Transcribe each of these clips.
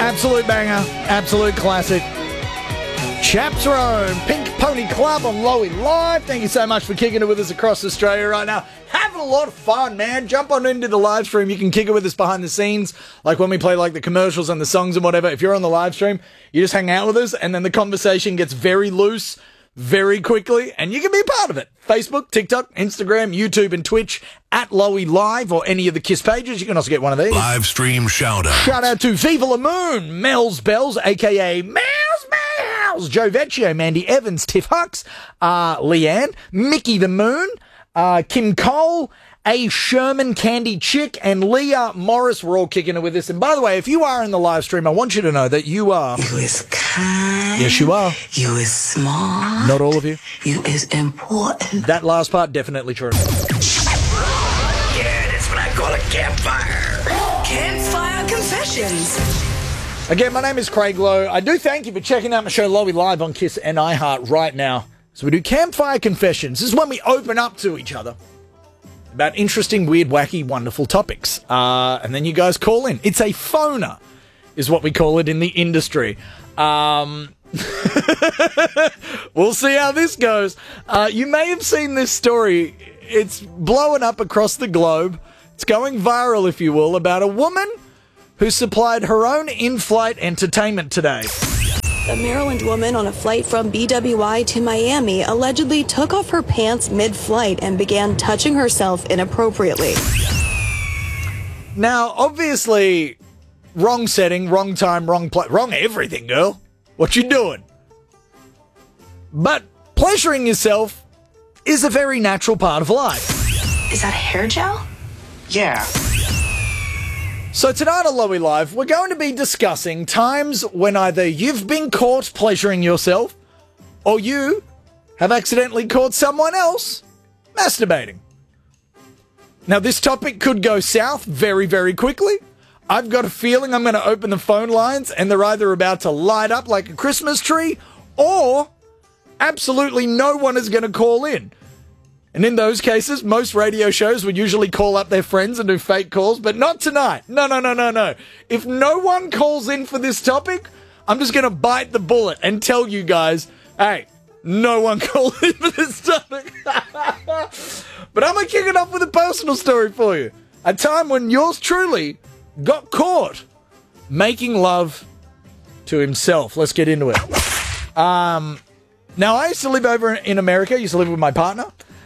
Absolute banger. Absolute classic. Chaps Own, Pink Pony Club on Lowy Live. Thank you so much for kicking it with us across Australia right now. Having a lot of fun, man. Jump on into the live stream. You can kick it with us behind the scenes, like when we play like the commercials and the songs and whatever. If you're on the live stream, you just hang out with us, and then the conversation gets very loose very quickly, and you can be a part of it. Facebook, TikTok, Instagram, YouTube, and Twitch at Lowy Live, or any of the KISS pages. You can also get one of these. Live stream shout out. Shout out to Viva La Moon, Mel's Bells, aka Mel's, Joe Vecchio, Mandy Evans, Tiff Hux, Leanne, Mickey the Moon, Kim Cole, A. Sherman, Candy Chick, and Leah Morris were all kicking it with us. And by the way, if you are in the live stream, I want you to know that you are... You is kind. Yes, you are. You is smart. Not all of you. You is important. That last part, definitely true. Yeah, that's what I call a campfire. Campfire Confessions. Again, my name is Craig Lowe. I do thank you for checking out my show Lowy Live on KISS and iHeart right now. So we do Campfire Confessions. This is when we open up to each other about interesting, weird, wacky, wonderful topics. And then you guys call in. It's a phoner, is what we call it in the industry. We'll see how this goes. You may have seen this story. It's blowing up across the globe. It's going viral, if you will, about a woman who supplied her own in-flight entertainment today. A Maryland woman on a flight from BWI to Miami allegedly took off her pants mid-flight and began touching herself inappropriately. Now, obviously, wrong setting, wrong time, wrong place, wrong everything, girl. What you doing? But pleasuring yourself is a very natural part of life. Is that hair gel? Yeah. So tonight on Lowy Live, we're going to be discussing times when either you've been caught pleasuring yourself or you have accidentally caught someone else masturbating. Now, this topic could go south very, very quickly. I've got a feeling I'm going to open the phone lines and they're either about to light up like a Christmas tree or absolutely no one is going to call in. And in those cases, most radio shows would usually call up their friends and do fake calls, but not tonight. No. If no one calls in for this topic, I'm just going to bite the bullet and tell you guys, hey, no one called in for this topic. But I'm going to kick it off with a personal story for you. A time when yours truly got caught making love to himself. Let's get into it. Now, I used to live over in America. I used to live with my partner.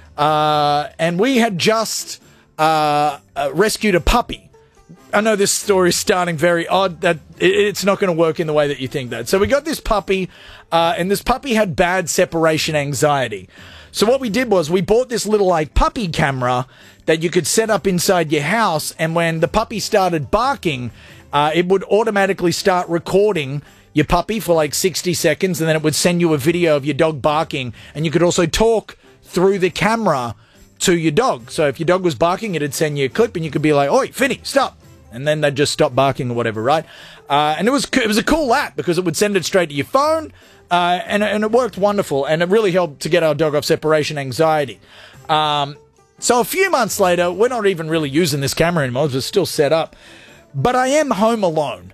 And we had just rescued a puppy. I know this story is starting very odd, that it's not going to work in the way that you think that. So we got this puppy, and this puppy had bad separation anxiety. So what we did was we bought this little like puppy camera that you could set up inside your house, and when the puppy started barking, it would automatically start recording your puppy for like 60 seconds, and then it would send you a video of your dog barking, and you could also talk through the camera to your dog. So if your dog was barking, it'd send you a clip and you could be like, oi, Finny, stop. And then they'd just stop barking or whatever, right? And it was a cool app because it would send it straight to your phone, and it worked wonderful, and it really helped to get our dog off separation anxiety. So a few months later, we're not even really using this camera anymore. It's still set up. But I am home alone.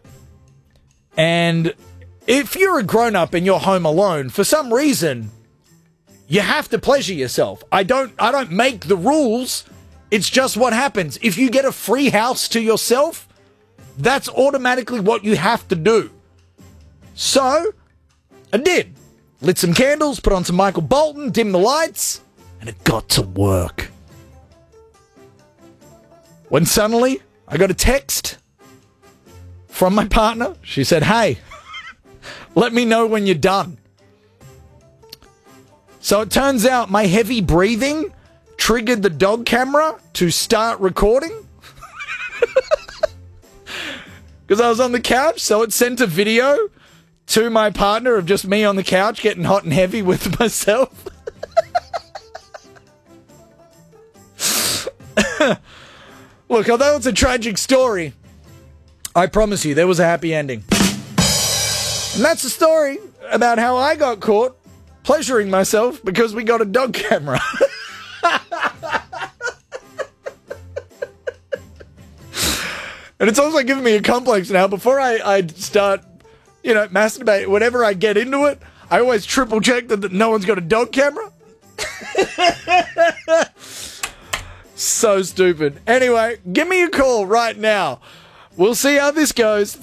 And if you're a grown-up and you're home alone, for some reason, you have to pleasure yourself. I don't make the rules. It's just what happens. If you get a free house to yourself, that's automatically what you have to do. So, I did. Lit some candles, put on some Michael Bolton, dimmed the lights, and it got to work. When suddenly, I got a text from my partner. She said, hey, let me know when you're done. So it turns out my heavy breathing triggered the dog camera to start recording. Because I was on the couch, so it sent a video to my partner of just me on the couch getting hot and heavy with myself. Look, although it's a tragic story, I promise you there was a happy ending. And that's the story about how I got caught pleasuring myself because we got a dog camera. And it's also giving me a complex now. Before I start, masturbate, whenever I get into it, I always triple check that no one's got a dog camera. So stupid. Anyway, give me a call right now. We'll see how this goes.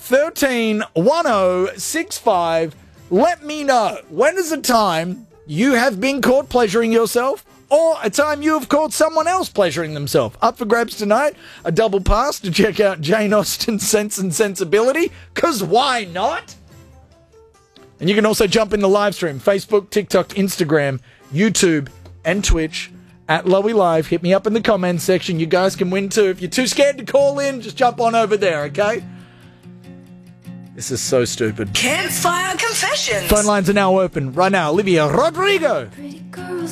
131065. Let me know. When is the time you have been caught pleasuring yourself, or a time you have caught someone else pleasuring themselves? Up for grabs tonight. A double pass to check out Jane Austen's Sense and Sensibility. Because why not? And you can also jump in the live stream. Facebook, TikTok, Instagram, YouTube, and Twitch. At Lowy Live. Hit me up in the comments section. You guys can win too. If you're too scared to call in, just jump on over there, okay? This is so stupid. Campfire Confessions. Phone lines are now open right now. Olivia Rodrigo.